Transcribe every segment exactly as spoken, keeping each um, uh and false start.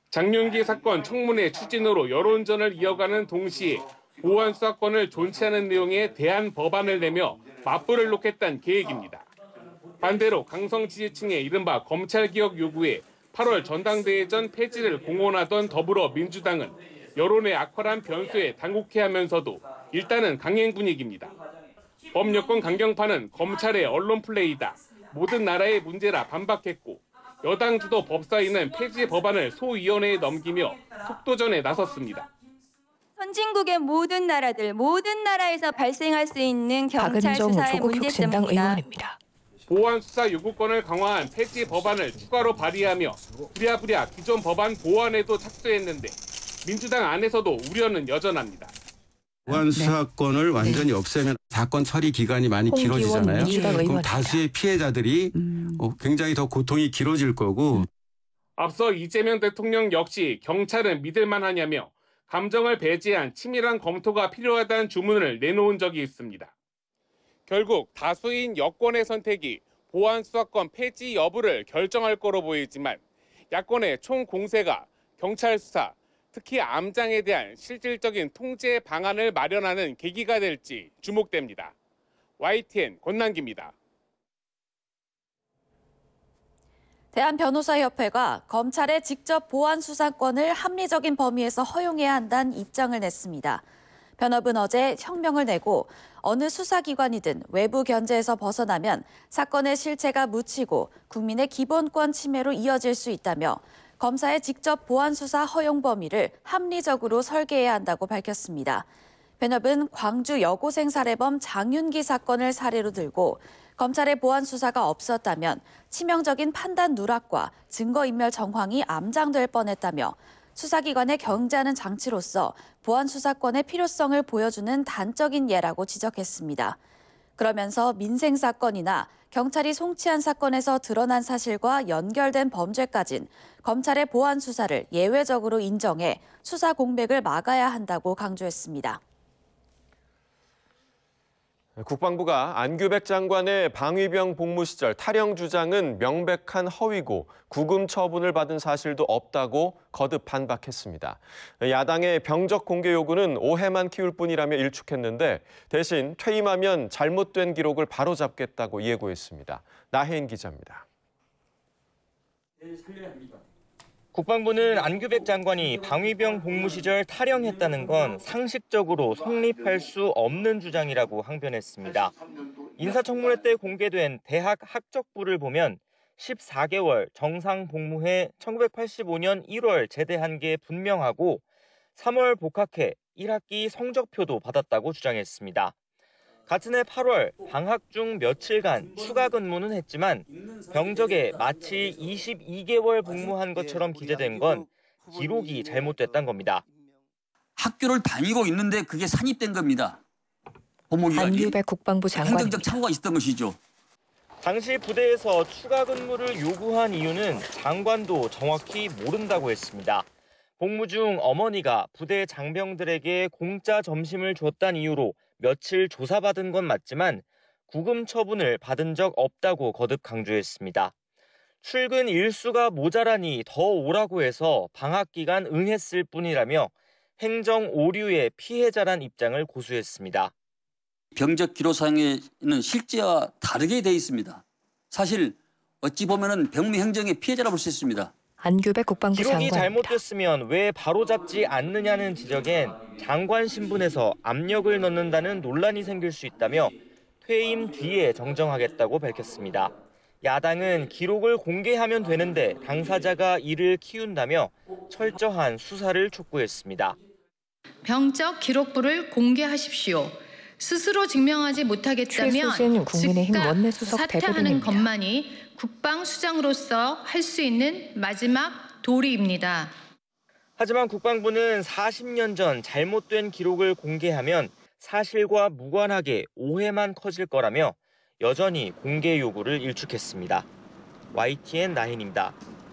장윤기 사건 청문회 추진으로 여론전을 이어가는 동시에 보안 수사권을 존치하는 내용의 대안 법안을 내며 맞불을 놓겠다는 계획입니다. 반대로 강성 지지층의 이른바 검찰개혁 요구에 팔월 전당대회 전 폐지를 공언하던 더불어민주당은 여론의 악화란 변수에 당혹해하면서도 일단은 강행 분위기입니다. 범여권 강경파는 검찰의 언론 플레이다, 모든 나라의 문제라 반박했고 여당 주도 법사위는 폐지 법안을 소위원회에 넘기며 속도전에 나섰습니다. 선진국의 모든 나라들, 모든 나라에서 발생할 수 있는 경찰 수사의 문제점입니다. 보안 수사 요구권을 강화한 폐지 법안을 추가로 발의하며 부랴부랴 기존 법안 보완에도 착수했는데 민주당 안에서도 우려는 여전합니다. 보안 수사권을 완전히 없애면 사건 처리 기간이 많이 길어지잖아요. 그럼 다수의 피해자들이 음. 굉장히 더 고통이 길어질 거고. 앞서 이재명 대통령 역시 경찰은 믿을 만하냐며 감정을 배제한 치밀한 검토가 필요하다는 주문을 내놓은 적이 있습니다. 결국 다수인 여권의 선택이 보안 수사권 폐지 여부를 결정할 거로 보이지만 야권의 총공세가 경찰 수사, 특히 암장에 대한 실질적인 통제 방안을 마련하는 계기가 될지 주목됩니다. 와이티엔 권남기입니다. 대한변호사협회가 검찰의 직접 보안 수사권을 합리적인 범위에서 허용해야 한다는 입장을 냈습니다. 변협은 어제 성명을 내고 어느 수사기관이든 외부 견제에서 벗어나면 사건의 실체가 묻히고 국민의 기본권 침해로 이어질 수 있다며 검사의 직접 보안 수사 허용 범위를 합리적으로 설계해야 한다고 밝혔습니다. 변협은 광주 여고생 살해범 장윤기 사건을 사례로 들고 검찰의 보안 수사가 없었다면 치명적인 판단 누락과 증거인멸 정황이 암장될 뻔했다며 수사기관의 경제하는 장치로서 보안 수사권의 필요성을 보여주는 단적인 예라고 지적했습니다. 그러면서 민생 사건이나 경찰이 송치한 사건에서 드러난 사실과 연결된 범죄까진 검찰의 보안 수사를 예외적으로 인정해 수사 공백을 막아야 한다고 강조했습니다. 국방부가 안규백 장관의 방위병 복무 시절 탈영 주장은 명백한 허위고 구금 처분을 받은 사실도 없다고 거듭 반박했습니다. 야당의 병적 공개 요구는 오해만 키울 뿐이라며 일축했는데 대신 퇴임하면 잘못된 기록을 바로잡겠다고 예고했습니다. 나혜인 기자입니다. 국방부는 안규백 장관이 방위병 복무 시절 탈영했다는 건 상식적으로 성립할 수 없는 주장이라고 항변했습니다. 인사청문회 때 공개된 대학 학적부를 보면 십사 개월 정상 복무해 천구백팔십오 년 일월 제대한 게 분명하고 삼월 복학해 일 학기 성적표도 받았다고 주장했습니다. 같은 해 팔월 방학 중 며칠간 추가 근무는 했지만 병적에 마치 이십이 개월 복무한 것처럼 기재된 건 기록이 잘못됐다는 겁니다. 학교를 다니고 있는데 그게 산입된 겁니다. 법무기관이. 안규백 국방부 장관. 행정적 착오가 있었던 것이죠. 당시 부대에서 추가 근무를 요구한 이유는 장관도 정확히 모른다고 했습니다. 복무 중 어머니가 부대 장병들에게 공짜 점심을 줬다는 이유로 며칠 조사받은 건 맞지만 구금 처분을 받은 적 없다고 거듭 강조했습니다. 출근 일수가 모자라니 더 오라고 해서 방학 기간 응했을 뿐이라며 행정 오류의 피해자란 입장을 고수했습니다. 병적 기록상에는 실제와 다르게 돼 있습니다. 사실 어찌 보면은 병무 행정의 피해자라 볼 수 있습니다. 안규백 국방부 기록이 장관입니다. 잘못됐으면 왜 바로잡지 않느냐는 지적엔 장관 신분에서 압력을 넣는다는 논란이 생길 수 있다며 퇴임 뒤에 정정하겠다고 밝혔습니다. 야당은 기록을 공개하면 되는데 당사자가 이를 키운다며 철저한 수사를 촉구했습니다. 병적 기록부를 공개하십시오. 스스로 증명하지 못하겠다면 국민의힘 원내수석 사퇴하는 대변인입니다. 것만이 국방수장으로서 할 수 있는 마지막 도리입니다. 하지만 국방부는 사십 년 전 잘못된 기록을 공개하면 사실과 무관하게 오해만 커질 거라며 여전히 공개 요구를 일축했습니다. 와이티엔 나인입니다.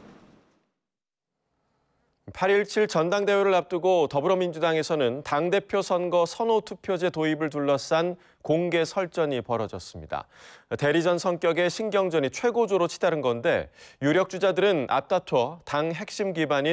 팔 일칠 전당대회를 앞두고 더불어민주당에서는 당대표 선거 선호투표제 도입을 둘러싼 공개 설전이 벌어졌습니다. 대리전 성격의 신경전이 최고조로 치달은 건데 유력 주자들은 앞다퉈 당 핵심 기반인